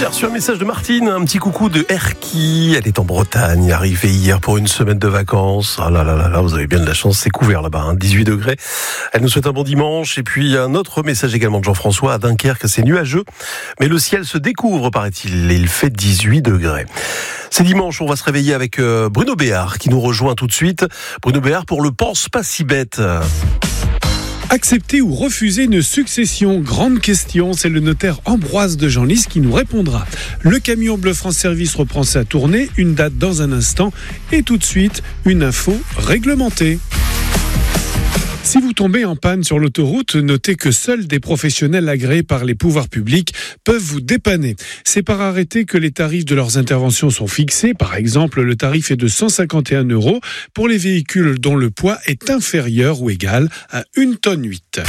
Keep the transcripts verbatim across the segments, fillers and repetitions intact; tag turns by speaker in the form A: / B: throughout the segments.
A: reçu un message de Martine, un petit coucou de Erki. Elle est en Bretagne, arrivée hier pour une semaine de vacances. Ah là là là là, vous avez bien de la chance, c'est couvert là-bas, hein, dix-huit degrés. Elle nous souhaite un bon dimanche. Et puis un autre message également de Jean-François à Dunkerque, c'est nuageux, mais le ciel se découvre, paraît-il, et il fait dix-huit degrés. C'est dimanche, on va se réveiller avec Bruno Béard qui nous rejoint tout de suite. Bruno Béard pour le Pense pas si bête.
B: Accepter ou refuser une succession, grande question, c'est le notaire Ambroise de Genlis qui nous répondra. Le camion Bleu France Service reprend sa tournée, une date dans un instant et tout de suite une info réglementée. Si vous tombez en panne sur l'autoroute, notez que seuls des professionnels agréés par les pouvoirs publics peuvent vous dépanner. C'est par arrêté que les tarifs de leurs interventions sont fixés. Par exemple, le tarif est de cent cinquante et un euros pour les véhicules dont le poids est inférieur ou égal à une tonne huit.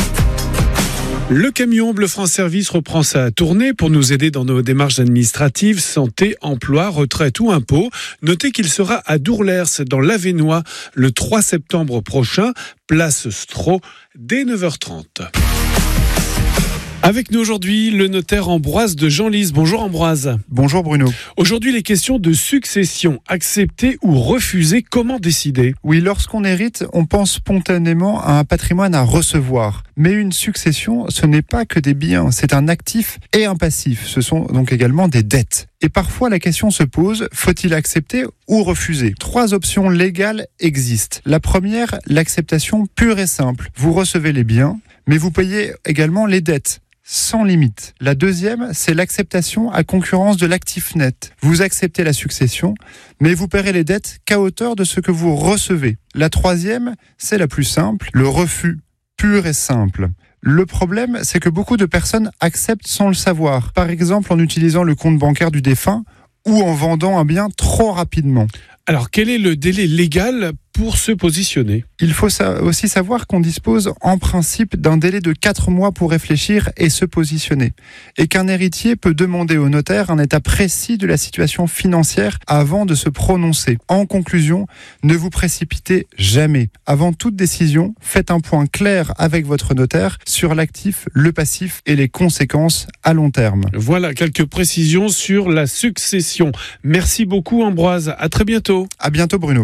B: Le camion Bleu France Service reprend sa tournée pour nous aider dans nos démarches administratives, santé, emploi, retraite ou impôts. Notez qu'il sera à Dourlers, dans l'Avesnois, le trois septembre prochain, place Stro, dès neuf heures trente. Avec nous aujourd'hui, le notaire Ambroise de Genlis. Bonjour Ambroise.
C: Bonjour Bruno.
B: Aujourd'hui, les questions de succession. Accepter ou refuser, comment décider ?
C: Oui, lorsqu'on hérite, on pense spontanément à un patrimoine à recevoir. Mais une succession, ce n'est pas que des biens, c'est un actif et un passif. Ce sont donc également des dettes. Et parfois, la question se pose, faut-il accepter ou refuser ? Trois options légales existent. La première, l'acceptation pure et simple. Vous recevez les biens, mais vous payez également les dettes, sans limite. La deuxième, c'est l'acceptation à concurrence de l'actif net. Vous acceptez la succession, mais vous paierez les dettes qu'à hauteur de ce que vous recevez. La troisième, c'est la plus simple, le refus, pur et simple. Le problème, c'est que beaucoup de personnes acceptent sans le savoir. Par exemple, en utilisant le compte bancaire du défunt ou en vendant un bien trop rapidement.
B: Alors, quel est le délai légal pour se positionner ?
C: Il faut aussi savoir qu'on dispose en principe d'un délai de quatre mois pour réfléchir et se positionner. Et qu'un héritier peut demander au notaire un état précis de la situation financière avant de se prononcer. En conclusion, ne vous précipitez jamais. Avant toute décision, faites un point clair avec votre notaire sur l'actif, le passif et les conséquences à long terme.
B: Voilà quelques précisions sur la succession. Merci beaucoup Ambroise, à très bientôt.
C: À bientôt Bruno.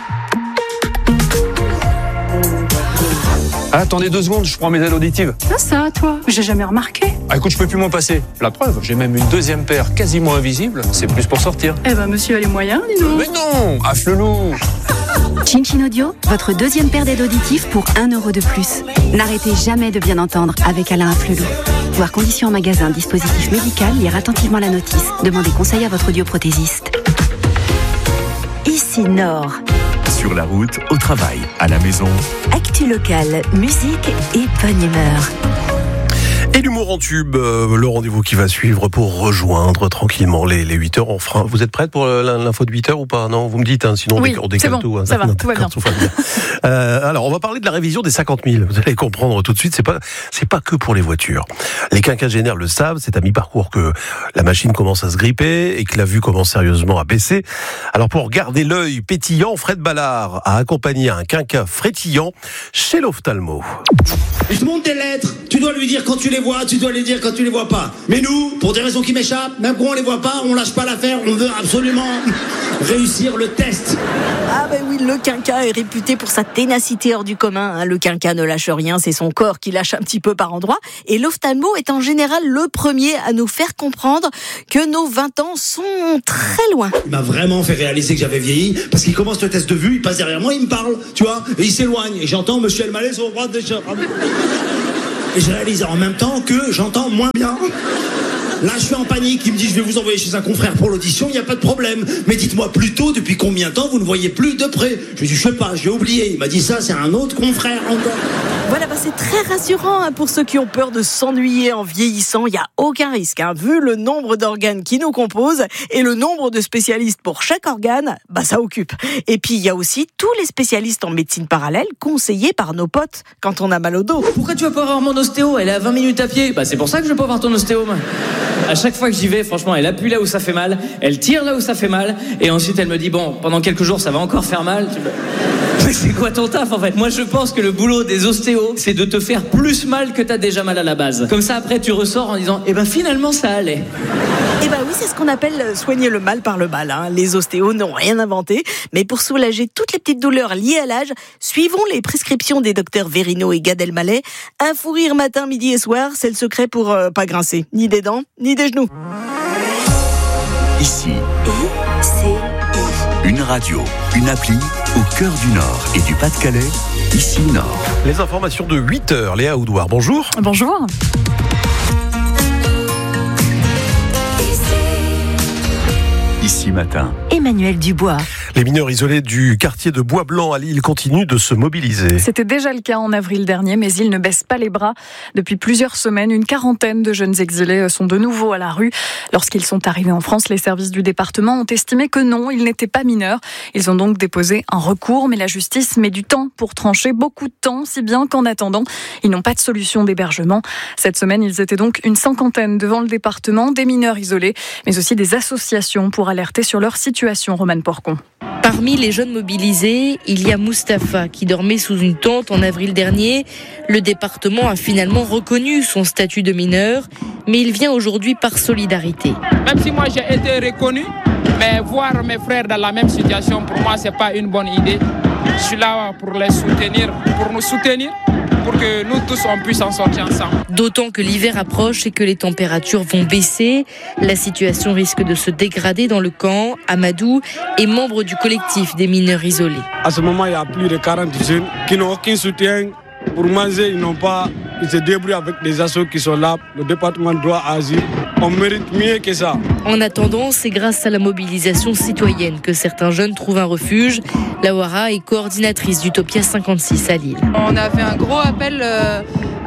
D: Ah, attendez deux secondes, je prends mes aides auditives.
E: Ah ça, toi, j'ai jamais remarqué.
D: Ah écoute, je peux plus m'en passer. La preuve, j'ai même une deuxième paire quasiment invisible. C'est plus pour sortir.
E: Eh ben, monsieur a les moyens, dis donc.
D: Mais non, affle-loup.
F: Chin Chin Audio, votre deuxième paire d'aides auditives pour un euro de plus. N'arrêtez jamais de bien entendre avec Alain Afflelou. Voir conditions en magasin, dispositif médical, lire attentivement la notice. Demandez conseil à votre audioprothésiste. Ici Nord.
G: Sur la route, au travail, à la maison.
F: Actu locale, musique et bonne humeur.
A: Et l'humour en tube, euh, le rendez-vous qui va suivre pour rejoindre tranquillement les, les huit heures. On fera... Vous êtes prête pour l'info de huit heures ou pas ? Non, vous me dites, hein, sinon
E: oui,
A: on décale
E: bon,
A: tout. Hein.
E: Ça va, tout va bien.
A: Tout va bien. euh, alors, on va parler de la révision des cinquante mille. Vous allez comprendre tout de suite, c'est pas, c'est pas que pour les voitures. Les quinquagénaires le savent, c'est à mi-parcours que la machine commence à se gripper et que la vue commence sérieusement à baisser. Alors, pour garder l'œil pétillant, Fred Ballard a accompagné un quinquas frétillant chez l'ophtalmo.
H: Il te montre des lettres, tu dois lui dire quand tu les vois, tu dois les dire quand tu les vois pas. Mais nous, pour des raisons qui m'échappent, même quand on les voit pas, on lâche pas l'affaire, on veut absolument réussir le test.
I: Ah ben oui, le quinquas est réputé pour sa ténacité hors du commun. Hein. Le quinquas ne lâche rien, c'est son corps qui lâche un petit peu par endroits. Et l'ophtalmo est en général le premier à nous faire comprendre que nos vingt ans sont très loin.
H: Il m'a vraiment fait réaliser que j'avais vieilli, parce qu'il commence le test de vue, il passe derrière moi, il me parle, tu vois, et il s'éloigne. Et j'entends Monsieur Elmaleh sur le bras de... Et je réalise en même temps que j'entends moins bien. Là, je suis en panique. Il me dit, je vais vous envoyer chez un confrère pour l'audition, il n'y a pas de problème. Mais dites-moi plutôt, depuis combien de temps vous ne voyez plus de près ? Je lui dis, je sais pas, j'ai oublié. Il m'a dit ça, c'est un autre confrère encore.
I: Voilà, bah c'est très rassurant hein, pour ceux qui ont peur de s'ennuyer en vieillissant. Il n'y a aucun risque. Hein. Vu le nombre d'organes qui nous composent et le nombre de spécialistes pour chaque organe, bah ça occupe. Et puis, il y a aussi tous les spécialistes en médecine parallèle conseillés par nos potes quand on a mal au dos.
J: Pourquoi tu vas pas voir mon ostéo ? Elle est à vingt minutes à pied. Bah c'est pour ça que je vais pas voir ton ostéo. À chaque fois que j'y vais, franchement, elle appuie là où ça fait mal, elle tire là où ça fait mal, et ensuite elle me dit bon, pendant quelques jours ça va encore faire mal. Mais c'est quoi ton taf en fait? Moi je pense que le boulot des ostéos, c'est de te faire plus mal que t'as déjà mal à la base. Comme ça après tu ressors en disant eh ben finalement ça allait.
I: Eh ben oui, c'est ce qu'on appelle soigner le mal par le mal. Hein. Les ostéos n'ont rien inventé, mais pour soulager toutes les petites douleurs liées à l'âge, suivons les prescriptions des docteurs Verino et Gad Elmaleh. Un fou rire matin, midi et soir, c'est le secret pour euh, pas grincer, ni des dents, ni des genoux.
G: Ici,
F: Et c'est
G: une radio, une appli au cœur du Nord et du Pas-de-Calais. Ici Nord.
A: Les informations de huit heures, Léa Oudouard, bonjour.
K: Bonjour.
G: Ici matin.
F: Emmanuel Dubois.
A: Les mineurs isolés du quartier de Bois-Blanc à Lille continuent de se mobiliser.
K: C'était déjà le cas en avril dernier, mais ils ne baissent pas les bras. Depuis plusieurs semaines, une quarantaine de jeunes exilés sont de nouveau à la rue. Lorsqu'ils sont arrivés en France, les services du département ont estimé que non, ils n'étaient pas mineurs. Ils ont donc déposé un recours, mais la justice met du temps pour trancher, beaucoup de temps, si bien qu'en attendant, ils n'ont pas de solution d'hébergement. Cette semaine, ils étaient donc une cinquantaine devant le département, des mineurs isolés, mais aussi des associations pour alerter sur leur situation. Romane Porcon.
L: Parmi les jeunes mobilisés, il y a Mustapha qui dormait sous une tente en avril dernier. Le département a finalement reconnu son statut de mineur, mais il vient aujourd'hui par solidarité.
M: Même si moi j'ai été reconnu, mais voir mes frères dans la même situation, pour moi c'est pas une bonne idée. Je suis là pour les soutenir, pour nous soutenir, pour que nous tous on puisse en sortir ensemble.
L: D'autant que l'hiver approche et que les températures vont baisser. La situation risque de se dégrader dans le camp. Amadou est membre du collectif des mineurs isolés.
N: À ce moment, il y a plus de quarante jeunes qui n'ont aucun soutien. Pour manger, ils n'ont pas. Ils se débrouillent avec des assos qui sont là. Le département doit agir. On mérite mieux que ça.
L: En attendant, c'est grâce à la mobilisation citoyenne que certains jeunes trouvent un refuge. Lawara est coordinatrice d'Utopia cinquante-six à Lille.
O: On a fait un gros appel euh,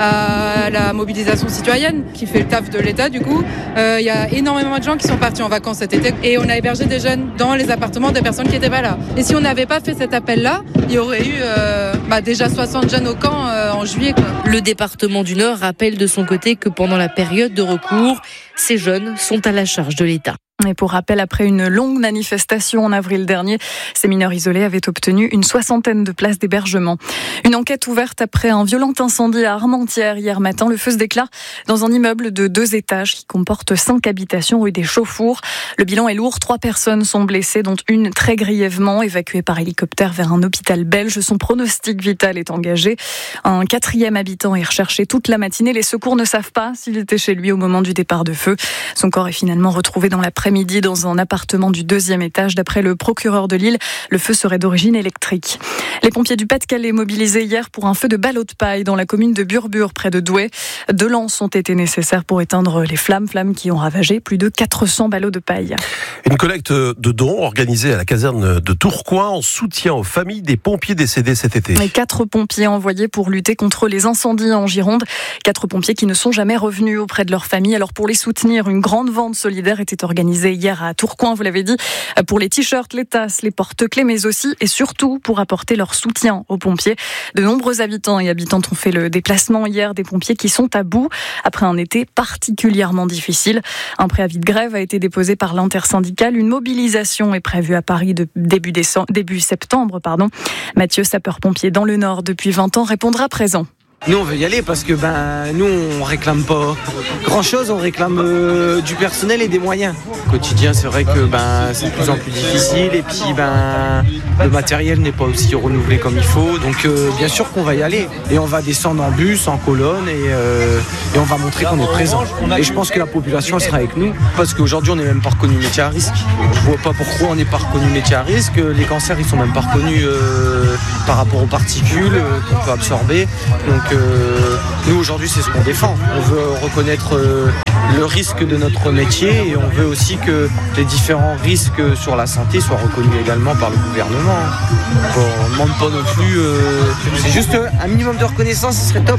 O: à la mobilisation citoyenne qui fait le taf de l'État du coup. Il euh, y a énormément de gens qui sont partis en vacances cet été et on a hébergé des jeunes dans les appartements des personnes qui n'étaient pas là. Et si on n'avait pas fait cet appel-là, il y aurait eu euh, bah, déjà soixante jeunes au camp euh, en juillet, quoi.
L: Le département du Nord rappelle de son côté que pendant la période de recours, ces jeunes sont à la charge de l'État.
K: Et pour rappel, après une longue manifestation en avril dernier, ces mineurs isolés avaient obtenu une soixantaine de places d'hébergement. Une enquête ouverte après un violent incendie à Armentières hier matin. Le feu se déclare dans un immeuble de deux étages qui comporte cinq habitations rue des Chauffours. Le bilan est lourd. Trois personnes sont blessées, dont une très grièvement, évacuée par hélicoptère vers un hôpital belge. Son pronostic vital est engagé. Un quatrième habitant est recherché toute la matinée. Les secours ne savent pas s'il était chez lui au moment du départ de feu. Son corps est finalement retrouvé dans l'après-midi dans un appartement du deuxième étage. D'après le procureur de Lille, le feu serait d'origine électrique. Les pompiers du Pas-de-Calais mobilisés hier pour un feu de ballots de paille dans la commune de Burbure, près de Douai. Deux lances ont été nécessaires pour éteindre les flammes, flammes qui ont ravagé plus de quatre cents ballots de paille.
A: Une collecte de dons organisée à la caserne de Tourcoing en soutien aux familles des pompiers décédés cet été.
K: Et quatre pompiers envoyés pour lutter contre les incendies en Gironde. Quatre pompiers qui ne sont jamais revenus auprès de leur famille. Alors pour les soutenir, une grande vente solidaire était organisée hier à Tourcoing, vous l'avez dit, pour les t-shirts, les tasses, les porte-clés, mais aussi et surtout pour apporter leur soutien aux pompiers. De nombreux habitants et habitantes ont fait le déplacement hier, des pompiers qui sont à bout après un été particulièrement difficile. Un préavis de grève a été déposé par l'intersyndicale. Une mobilisation est prévue à Paris de début, décembre, début septembre. Pardon. Mathieu, sapeur-pompier dans le Nord depuis vingt ans, répondra présent.
P: Nous on veut y aller parce que ben nous on réclame pas grand chose, on réclame euh, du personnel et des moyens. Au quotidien c'est vrai que ben c'est de plus en plus difficile et puis ben le matériel n'est pas aussi renouvelé comme il faut. Donc euh, bien sûr qu'on va y aller et on va descendre en bus, en colonne et, euh, et on va montrer qu'on est présent. Et je pense que la population sera avec nous parce qu'aujourd'hui on n'est même pas reconnu métier à risque. Je vois pas pourquoi on n'est pas reconnu métier à risque. Les cancers ils sont même pas reconnus euh, par rapport aux particules euh, qu'on peut absorber. Donc Euh, nous aujourd'hui c'est ce qu'on défend. On veut reconnaître euh, le risque de notre métier et on veut aussi que les différents risques sur la santé soient reconnus également par le gouvernement. Bon, on ne demande pas non plus, euh, c'est juste un minimum de reconnaissance, ce serait top.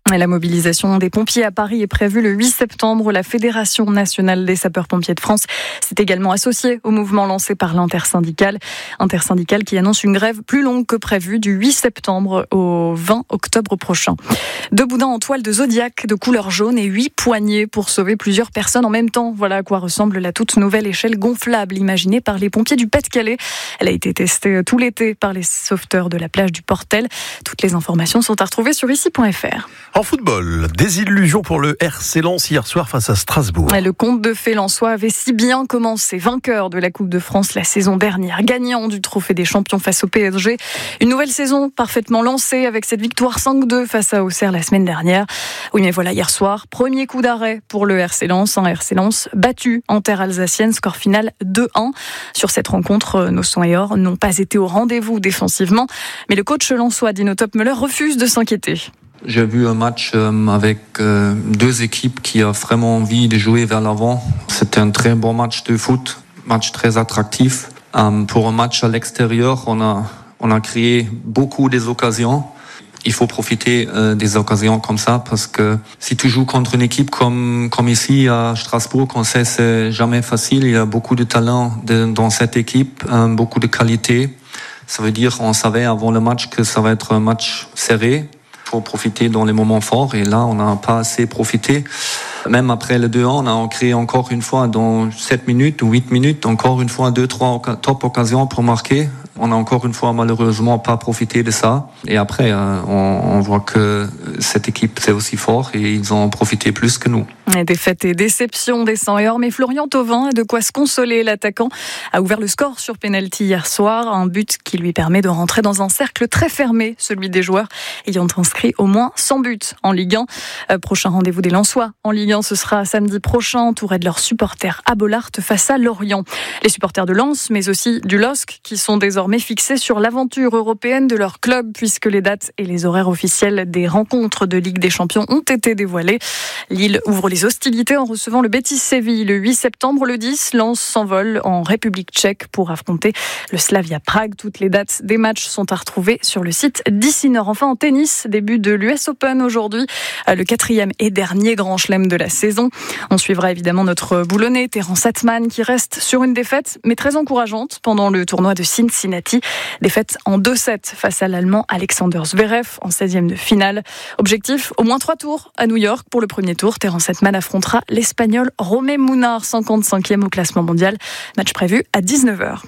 K: Et la mobilisation des pompiers à Paris est prévue le huit septembre. La Fédération nationale des sapeurs-pompiers de France s'est également associée au mouvement lancé par l'intersyndicale. Intersyndicale qui annonce une grève plus longue que prévue du huit septembre au vingt octobre prochain. Deux boudins en toile de Zodiac de couleur jaune et huit poignées pour sauver plusieurs personnes en même temps. Voilà à quoi ressemble la toute nouvelle échelle gonflable imaginée par les pompiers du Pas-de-Calais. Elle a été testée tout l'été par les sauveteurs de la plage du Portel. Toutes les informations sont à retrouver sur ici point f r.
A: En football, désillusion pour le R C Lens hier soir face à Strasbourg.
K: Le conte de fées lensois avait si bien commencé, vainqueur de la Coupe de France la saison dernière, gagnant du Trophée des Champions face au P S G. Une nouvelle saison parfaitement lancée avec cette victoire cinq deux face à Auxerre la semaine dernière. Oui, mais voilà, hier soir, premier coup d'arrêt pour le R C Lens. Un R C Lens battu en terre alsacienne, score final deux un. Sur cette rencontre, nos sang et or n'ont pas été au rendez-vous défensivement, mais le coach lensois Dino Topmöller refuse de s'inquiéter.
Q: J'ai vu un match avec deux équipes qui ont vraiment envie de jouer vers l'avant. C'était un très bon match de foot, match très attractif. Pour un match à l'extérieur, on a, on a créé beaucoup des occasions. Il faut profiter des occasions comme ça parce que si tu joues contre une équipe comme, comme ici à Strasbourg, on sait que c'est jamais facile. Il y a beaucoup de talent de, dans cette équipe, beaucoup de qualité. Ça veut dire qu'on savait avant le match que ça va être un match serré. Il faut profiter dans les moments forts et là on n'a pas assez profité. Même après le deux un, on a créé encore une fois dans sept minutes ou huit minutes, encore une fois deux, trois top occasions pour marquer. On a encore une fois malheureusement pas profité de ça. Et après, euh, on, on voit que cette équipe c'est aussi fort et ils ont profité plus que nous.
K: Défaite et déception des sang et or, mais Florian Thauvin a de quoi se consoler. L'attaquant a ouvert le score sur pénalty hier soir, un but qui lui permet de rentrer dans un cercle très fermé, celui des joueurs ayant inscrit au moins cent buts en Ligue un. Euh, prochain rendez-vous des Lensois en Ligue un, ce sera samedi prochain, entouré de leurs supporters à Bollaert face à Lorient. Les supporters de Lens, mais aussi du L O S C, qui sont désormais fixés sur l'aventure européenne de leur club, puisque les dates et les horaires officiels des rencontres de Ligue des Champions ont été dévoilés. Lille ouvre les hostilités en recevant le Betis Séville le huit septembre. Le dix, Lens s'envole en République tchèque pour affronter le Slavia Prague. Toutes les dates des matchs sont à retrouver sur le site d'ici Nord. Enfin, en tennis, début de l'U S Open aujourd'hui, le quatrième et dernier grand chelem de la saison. On suivra évidemment notre boulonnais Terrence Attman qui reste sur une défaite, mais très encourageante pendant le tournoi de Cincinnati. Défaite en deux sept face à l'Allemand Alexander Zverev en seizième de finale. Objectif, au moins trois tours à New York. Pour le premier tour, Terrence Attman affrontera l'Espagnol Romé Munar, cinquante-cinquième au classement mondial. Match prévu à dix-neuf heures.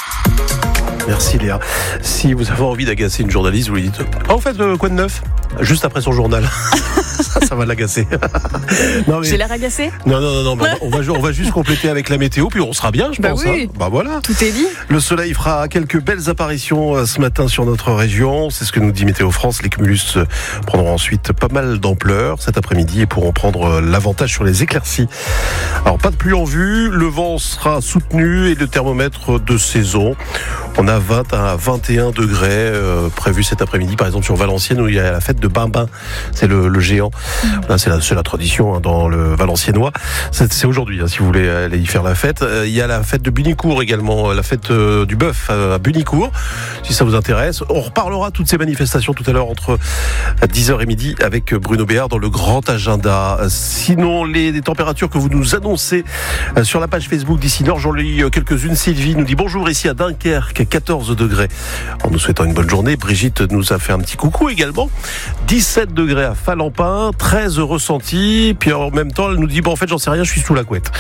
A: Merci Léa. Si vous avez envie d'agacer une journaliste, vous lui dites « Ah, en fait, euh, quoi de neuf ?» Juste après son journal. ça, ça va l'agacer.
K: non, mais... J'ai l'air agacé ?
A: Non, non, non, non mais on, va, on va juste compléter avec la météo, puis on sera bien, je
K: bah
A: pense.
K: Oui.
A: Hein. Bah voilà.
K: Tout est dit.
A: Le soleil fera quelques belles apparitions ce matin sur notre région. C'est ce que nous dit Météo France. Les cumulus prendront ensuite pas mal d'ampleur cet après-midi et pourront prendre l'avantage sur les éclaircies. Alors, pas de pluie en vue, le vent sera soutenu et le thermomètre de saison. On a vingt à vingt et un degrés euh, prévus cet après-midi, par exemple sur Valenciennes où il y a la fête de Bimbin, c'est le, le géant. Là, c'est la, c'est la tradition hein, dans le Valenciennois. C'est, c'est aujourd'hui, hein, si vous voulez aller y faire la fête. Euh, il y a la fête de Bunicourt également, la fête euh, du bœuf à Bunicourt, si ça vous intéresse. On reparlera toutes ces manifestations tout à l'heure entre dix heures et midi avec Bruno Béard dans le grand agenda. Sinon, les, les températures que vous nous annoncez euh, sur la page Facebook d'ici Nord, j'en lis quelques-unes. Sylvie nous dit bonjour ici à Dunkerque. quatorze degrés. En nous souhaitant une bonne journée, Brigitte nous a fait un petit coucou également. dix-sept degrés à Falampin, treize ressentis. Puis en même temps, elle nous dit bon, en fait, j'en sais rien, je suis sous la couette.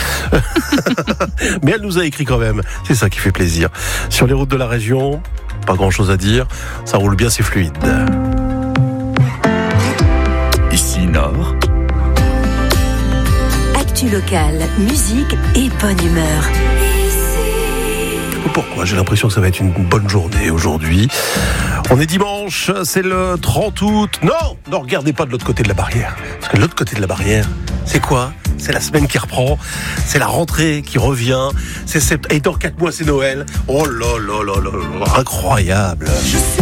A: Mais elle nous a écrit quand même. C'est ça qui fait plaisir. Sur les routes de la région, pas grand chose à dire. Ça roule bien, c'est fluide.
G: Ici Nord.
F: Actu locale, musique et bonne humeur.
A: Pourquoi ? J'ai l'impression que ça va être une bonne journée aujourd'hui. On est dimanche, c'est le trente août. Non, ne regardez pas de l'autre côté de la barrière. Parce que de l'autre côté de la barrière, c'est quoi ? C'est la semaine qui reprend, c'est la rentrée qui revient, c'est sept... et dans quatre mois c'est Noël. Oh là là là là là, incroyable. Je sais